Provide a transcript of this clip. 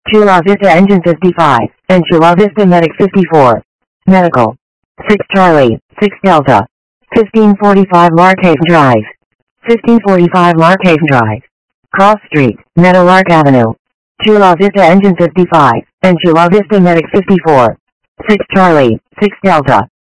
Chula Vista Engine 55, and Chula Vista Medic 54. Medical. 6 Charlie, 6 Delta. 1545 Larkhaven Drive. 1545 Larkhaven Drive. Cross Street, Meadowlark Avenue. Chula Vista Engine 55, and Chula Vista Medic 54. 6 Charlie, 6 Delta.